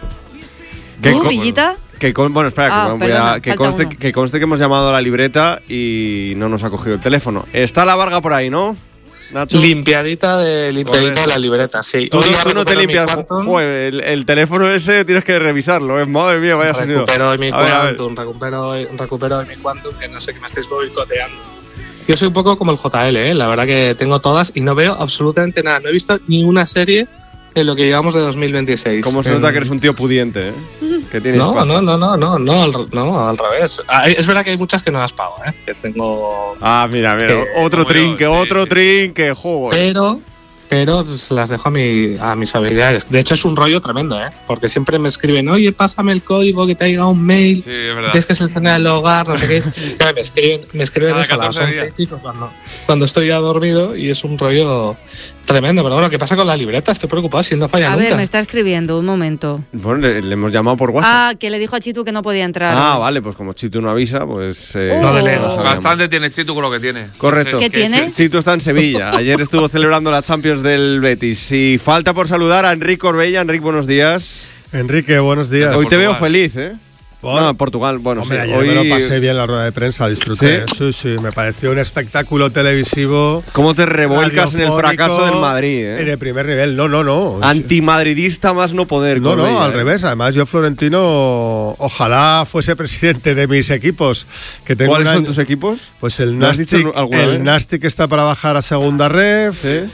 ¿Tú, co- Villita? Que con- bueno, espera, Ah, que, voy perdona, a- que, falta conste, uno. que conste que hemos llamado a la libreta y no nos ha cogido el teléfono. Está la Varga por ahí, ¿no? Nacho. Limpiadita de, limpiadita de la libreta, sí. Tú, Hoy no- ya tú no te recupero mi limpias. Quantum, Joder, el, el teléfono ese tienes que revisarlo, ¿eh? Madre mía, vaya sonido. recupero hoy mi A ver, a ver. Quantum, recupero, hoy- recupero hoy mi Quantum, que no sé qué me estáis boicoteando. Yo soy un poco como el J L, ¿eh? La verdad que tengo todas y no veo absolutamente nada. No he visto ni una serie en lo que llevamos de dos mil veintiséis. Cómo se En- nota que eres un tío pudiente, ¿eh? Que tienes No, pasta. no, no, no, no, no, al, re- no, al revés. Ah, es verdad que hay muchas que no las pago, ¿eh? Que tengo... Ah, mira, mira, que- otro como yo, trinque, sí, otro sí. trinque, joder. Pero, pero pues, las dejo a, mi, a mis habilidades. De hecho, es un rollo tremendo, ¿eh? Porque siempre me escriben, oye, pásame el código que te ha llegado un mail. Sí, es verdad. Tienes que seleccionar el hogar, no sé qué. Claro, me escriben, me escriben Cada eso a las catorce once y días. pico cuando, cuando estoy ya dormido y es un rollo tremendo. Pero bueno, ¿qué pasa con la libreta? Estoy preocupado si no falla A nunca. ver, me está escribiendo, un momento. Bueno, le, le hemos llamado por WhatsApp. Ah, que le dijo a Chitu que no podía entrar. Ah, vale, pues como Chitu no avisa, pues... eh, No lo delego. sabíamos. Bastante tiene Chitu con lo que tiene. Correcto. ¿Qué Que tiene? sí. Chitu está en Sevilla. Ayer estuvo celebrando la Champions del Betis. Y falta por saludar a Enrique Orbella. Enrique, buenos días. Enrique, buenos días. Hoy te veo Portugal. feliz, ¿eh? Por- No, Portugal, bueno, Hombre, sí. ayer Hoy... me lo pasé bien la rueda de prensa, disfruté. ¿Sí? Sí, sí, me pareció un espectáculo televisivo. ¿Cómo te revuelcas en el radiofónico fracaso del Madrid, y eh? de primer nivel, no, no, no. Antimadridista más no poder. No, no, Corbella, al eh. revés. Además, yo, Florentino, ojalá fuese presidente de mis equipos. Que tengo ¿Cuáles un son año- tus equipos? Pues el ¿Lo has dicho Nastic, alguna vez? el Nastic que está para bajar a segunda ref, Sí.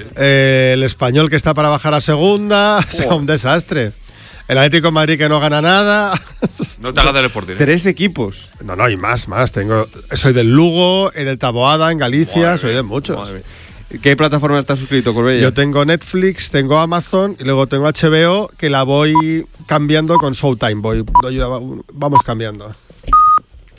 eh, el Español que está para bajar a segunda, o sea, un desastre. El Atlético de Madrid que no gana nada. No te hagas del Sporting. ¿eh? Tres equipos. No, no, y más, más. Tengo, soy del Lugo, en el Taboada, en Galicia, Madre soy mía, de muchos. Madre mía. ¿Qué plataforma estás suscrito, Corbella? Yo tengo Netflix, tengo Amazon y luego tengo H B O que la voy cambiando con Showtime. Voy, doy- vamos cambiando.